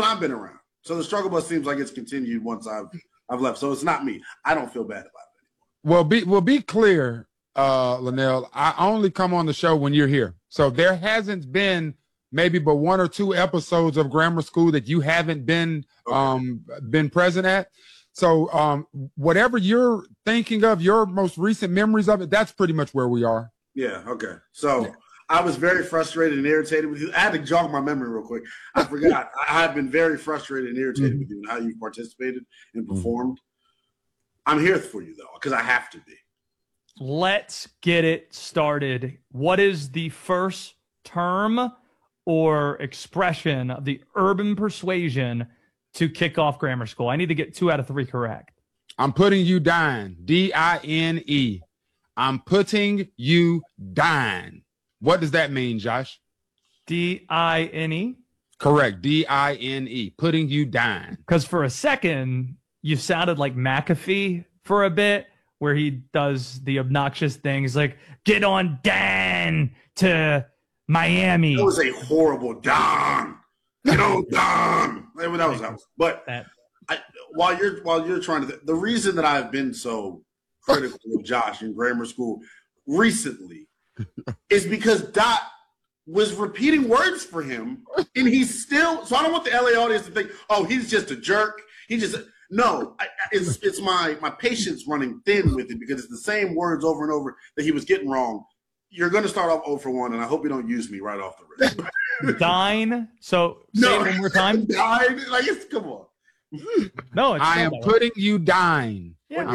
when I've been around. So the struggle bus seems like it's continued once I've left. So it's not me. I don't feel bad about it anymore. Well, be clear, Linnell. I only come on the show when you're here. So there hasn't been maybe but 1 or 2 episodes of Grammar School that you haven't been present at. So whatever you're thinking of, your most recent memories of it, that's pretty much where we are. Yeah, okay. So I was very frustrated and irritated with you. I had to jog my memory real quick. I forgot. I have been very frustrated and irritated with you and how you participated and performed. I'm here for you, though, because I have to be. Let's get it started. What is the first term or expression of the urban persuasion to kick off Grammar School? I need to get 2 out of 3 correct. I'm putting you dying. D-I-N-E. I'm putting you dying. What does that mean, Josh? D-I-N-E? Correct. D-I-N-E. Putting you dying. Because for a second, you sounded like McAfee for a bit, where he does the obnoxious things like, get on Dan to Miami. That was a horrible Don. Get on Don. That was. But while you're trying to, the reason that I've been so critical of Josh in Grammar School recently is because Dot was repeating words for him, and he's still. So I don't want the LA audience to think, oh, he's just a jerk. He just no. It's my patience running thin with it because it's the same words over and over that he was getting wrong. You're going to start off 0 for 1, and I hope you don't use me right off the rip. Dine. So say it one more time. Dine. Like come on. No, I am putting you dying. Yeah,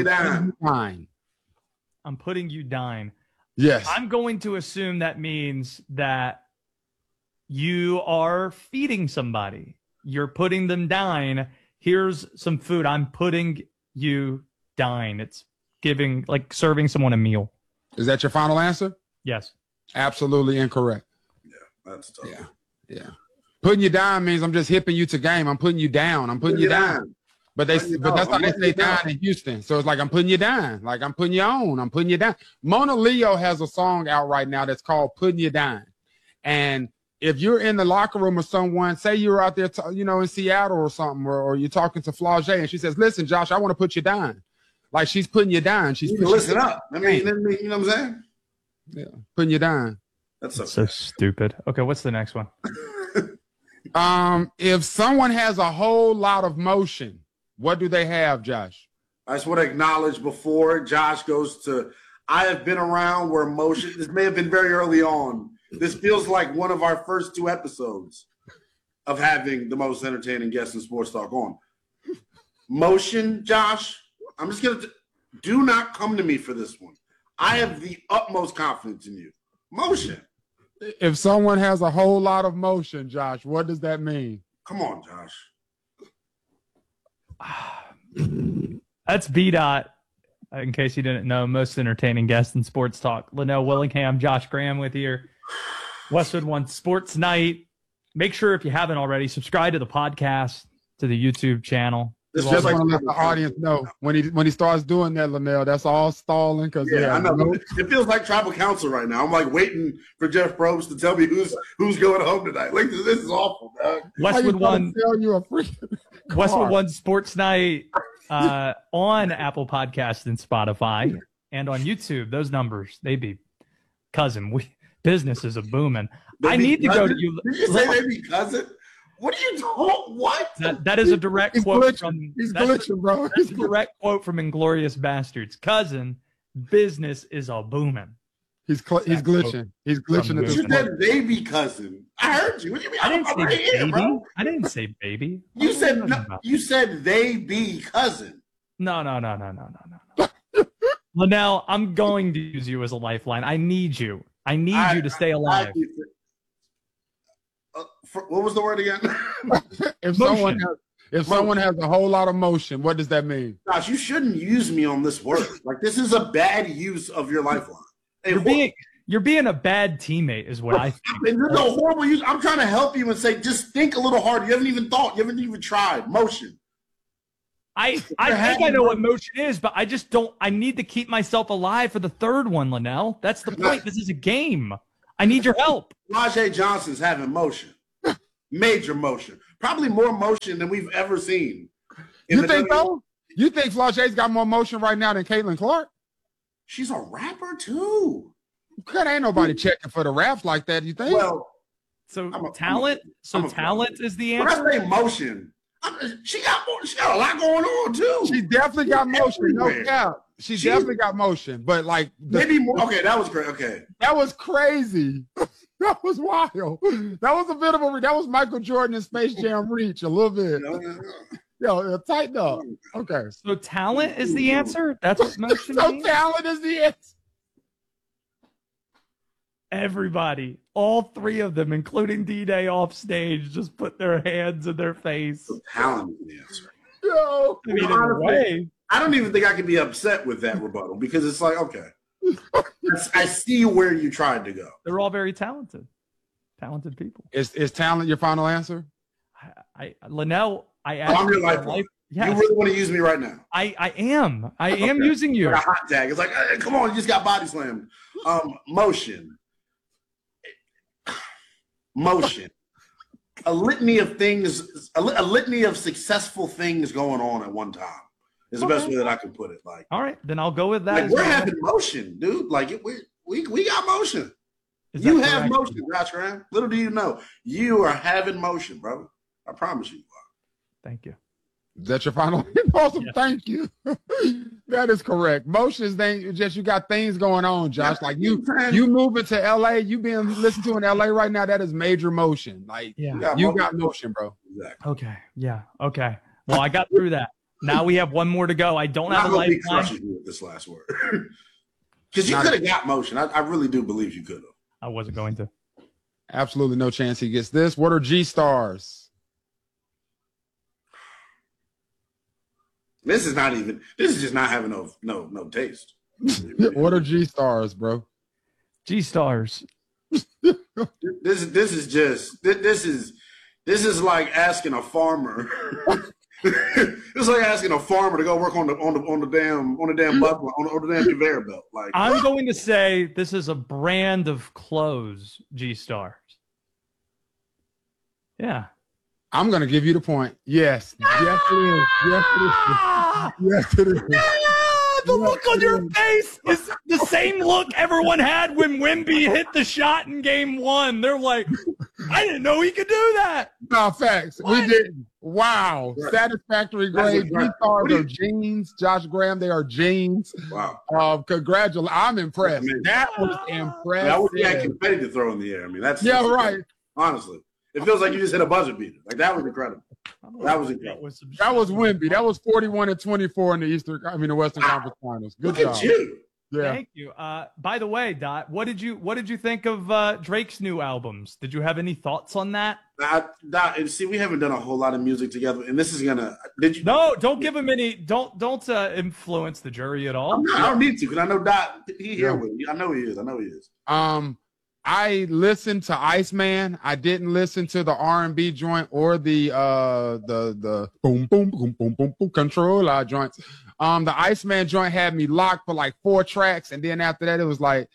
I'm putting you dying. Yes. I'm going to assume that means that you are feeding somebody. You're putting them dying. Here's some food. I'm putting you dying. It's giving, like serving someone a meal. Is that your final answer? Yes. Absolutely incorrect. Yeah, that's tough. Yeah. Putting you down means I'm just hipping you to game. I'm putting you down. I'm putting you down. But that's how they say down in Houston. So it's like I'm putting you down. Like I'm putting you on. I'm putting you down. Mona Leo has a song out right now that's called Putting You Down. And if you're in the locker room with someone, say you're out there, in Seattle or something, or you're talking to Flau'jae and she says, listen, Josh, I want to put you down. Like she's putting you down. She's listen up. I mean, you know what I'm saying? Yeah, putting you down. That's so stupid. Okay, what's the next one? If someone has a whole lot of motion, what do they have, Josh? I just want to acknowledge before Josh goes to, I have been around where motion, this may have been very early on. This feels like one of our first 2 episodes of having the most entertaining guest in sports talk on. Motion, Josh, I'm just going to, do not come to me for this one. I have the utmost confidence in you. Motion. If someone has a whole lot of motion, Josh, what does that mean? Come on, Josh. That's B-Dot, in case you didn't know, most entertaining guest in sports talk. Linnell Willingham, Josh Graham with you. Westwood One Sports Night. Make sure, if you haven't already, subscribe to the podcast, to the YouTube channel. Just want to let the audience know when he starts doing that, Linnell, that's all stalling. Because I know. It feels like tribal council right now. I'm like waiting for Jeff Probst to tell me who's going home tonight. Like this is awful, dog. Westwood One. Tell you a freaking Westwood One Sports Night on Apple Podcasts and Spotify and on YouTube. Those numbers, they be cousin. Business is a booming. I need to go to you. Did you say they be cousin? What are you talking? What? That is a direct quote from. He's glitching, bro. That's a direct quote from Inglorious Bastards. Cousin, business is a booming. He's glitching. He's glitching. You said baby cousin. I heard you. What do you mean? I didn't say baby. Bro. I didn't say baby. You said no, you said they be cousin. No. Linnell, I'm going to use you as a lifeline. I need you. I need you to stay alive. What was the word again? If someone has a whole lot of motion, what does that mean? Gosh, you shouldn't use me on this word. Like this is a bad use of your lifeline. You're being a bad teammate, is what I think. This is a horrible use. I'm trying to help you and say, just think a little harder. You haven't even thought. You haven't even tried. Motion. I think I know what motion is, but I just don't. I need to keep myself alive for the third one, Linnell. That's the point. This is a game. I need your help. Rajay Johnson's having motion. Major motion. probably more motion than we've ever seen. You think so? You think Flau'jae's got more motion right now than Caitlin Clark? She's a rapper too. Because ain't nobody checking for the raps like that. You think? Well, talent is the answer. When I say motion, she got a lot going on too. She definitely got motion. No doubt. She definitely got motion, but like maybe more. Okay, that was great. Okay, that was crazy. That was wild. That was a bit of a. That was Michael Jordan in Space Jam reach a little bit. Yo, tighten up. Okay. So talent is the answer. That's what motion means? Talent is the answer. Everybody, all three of them, including D-Day off stage, just put their hands in their face. So talent is the answer. Yo, I mean, in a way. I don't even think I can be upset with that rebuttal because it's like, okay, I see where you tried to go. They're all very talented people. Is talent your final answer? Linnell, I asked I'm your life. Yes. You really want to use me right now? I am using you. Like a hot tag. It's like, hey, come on, you just got body slammed. Motion. A litany of things, a litany of successful things going on at one time is the best way that I can put it. Like, all right, then I'll go with that. Like, we're having motion, dude. Like, we got motion. You have motion, Josh Graham. Little do you know, you are having motion, brother. I promise you are. Thank you. Is that your final? Awesome. Yes. Thank you. That is correct. Motion is just you got things going on, Josh. Like you moving to LA, you being listened to in LA right now. That is major motion. Like you got motion, bro. Exactly. Okay. Yeah. Okay. Well, I got through that. Now we have one more to go. I don't have a lifeline. With this last word, because you could have got motion. I really do believe you could have. I wasn't going to. Absolutely no chance he gets this. What are G stars? This is just not having no taste. What are G stars, bro? G stars. This is like asking a farmer. It's like asking a farmer to go work on the damn buckle, on the damn conveyor belt. Like, I'm going to say this is a brand of clothes, G stars. Yeah. I'm going to give you the point. Yes. Yes, it is. Yes, it is. Yes, it is. The look on your face is the same look everyone had when Wemby hit the shot in game 1. They're like, I didn't know he could do that. No, facts. What? We didn't. Wow. Right. Satisfactory grade. These stars are jeans. Josh Graham, they are jeans. Wow. Congratulations. I'm impressed. That was impressive. I would be confetti to throw in the air. I mean, that's right. Honestly. It feels like you just hit a buzzer beater. Like, that was incredible. That was incredible. That was Wemby. That was 41-24 in the Western Conference Finals. Good job. At you. Yeah. Thank you. By the way, Dot, what did you think of Drake's new albums? Did you have any thoughts on that? Dot, see, we haven't done a whole lot of music together, and this is gonna. Did you? No, don't give him any. Don't influence the jury at all. I don't need to, because I know Dot. He here with me. I know he is. I listened to Iceman. I didn't listen to the R&B joint or the boom boom boom boom boom boom controller joints. The Iceman joint had me locked for like 4 tracks, and then after that it was like,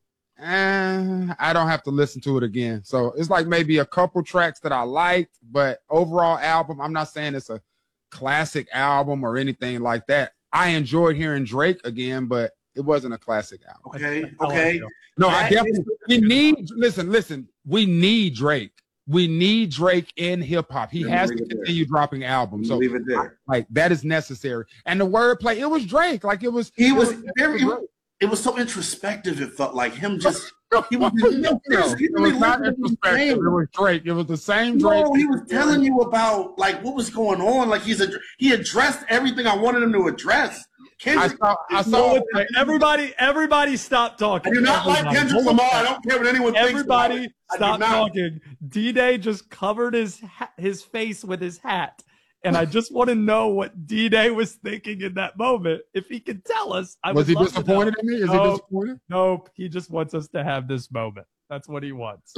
I don't have to listen to it again. So it's like maybe a couple tracks that I liked, but overall album, I'm not saying it's a classic album or anything like that. I enjoyed hearing Drake again, but it wasn't a classic album. Okay. No, I definitely. We need. Listen. We need Drake. We need Drake in hip hop. He has to continue dropping albums. So leave it there. Like, that is necessary. And the wordplay, it was Drake. Like, it was. It was so introspective. It felt like him just. He was, it was not introspective. It was Drake. It was the same Drake. No, he was telling you about like what was going on. Like he addressed everything I wanted him to address. I saw everybody stop talking. I do not like Kendrick Lamar. I don't care what anyone thinks. Everybody stop talking. D-Day just covered his face with his hat. And I just want to know what D-Day was thinking in that moment. If he could tell us, was he disappointed in me? Is he disappointed? Nope. He just wants us to have this moment. That's what he wants.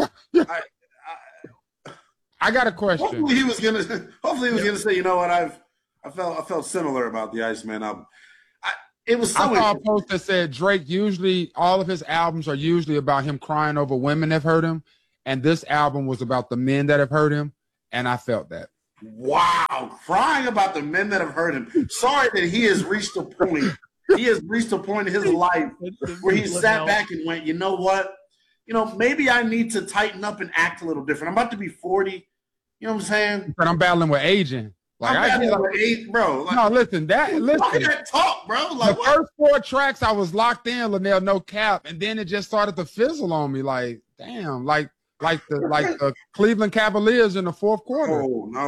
I got a question. Hopefully he was gonna say, you know what, I felt similar about the Iceman album. I saw a post that said Drake usually, all of his albums are usually about him crying over women that hurt him. And this album was about the men that have hurt him. And I felt that. Wow, crying about the men that have hurt him. Sorry that he has reached a point. He has reached a point in his life where he sat back and went, you know what? Maybe I need to tighten up and act a little different. I'm about to be 40. You know what I'm saying? But I'm battling with aging. Like I'm battling with age, bro. Like, no, listen. Look at that talk, bro. Like the first 4 tracks, I was locked in, Linnell, no cap, and then it just started to fizzle on me. Like, damn, like the Cleveland Cavaliers in the fourth quarter.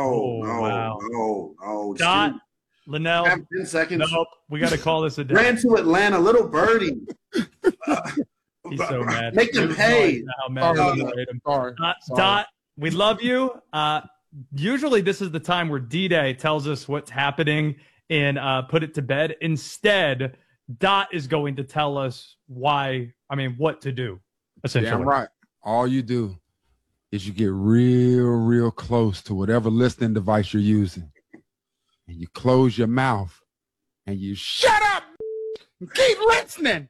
No. Dot, Linnell. 10 seconds. Nope. We got to call this a day. Ran to Atlanta, little birdie. He's so mad. Make them pay. Dot, we love you. Usually this is the time where D-Day tells us what's happening in Put It to Bed. Instead, Dot is going to tell us what to do, essentially. Damn right. All you do is you get real close to whatever listening device you're using. And you close your mouth and you shut up and keep listening.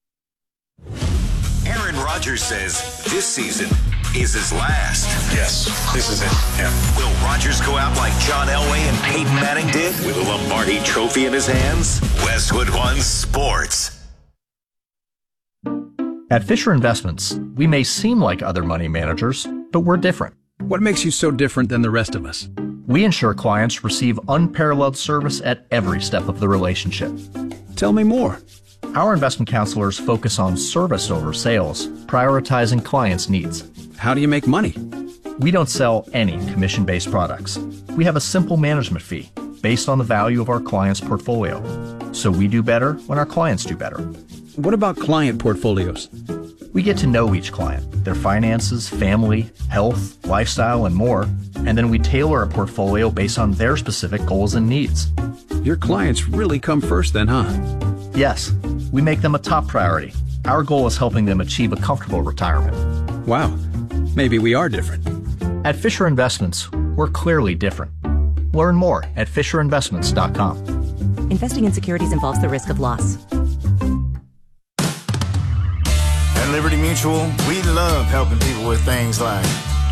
Aaron Rodgers says this season is his last. Yes, this is it. Yeah. Will Rodgers go out like John Elway and Peyton Manning did with a Lombardi trophy in his hands? Westwood One Sports. At Fisher Investments, we may seem like other money managers, but we're different. What makes you so different than the rest of us? We ensure clients receive unparalleled service at every step of the relationship. Tell me more. Our investment counselors focus on service over sales, prioritizing clients' needs. How do you make money? We don't sell any commission-based products. We have a simple management fee based on the value of our client's portfolio. So we do better when our clients do better. What about client portfolios? We get to know each client, their finances, family, health, lifestyle, and more, and then we tailor a portfolio based on their specific goals and needs. Your clients really come first then, huh? Yes, we make them a top priority. Our goal is helping them achieve a comfortable retirement. Wow, maybe we are different. At Fisher Investments, we're clearly different. Learn more at FisherInvestments.com. Investing in securities involves the risk of loss. At Liberty Mutual, we love helping people with things like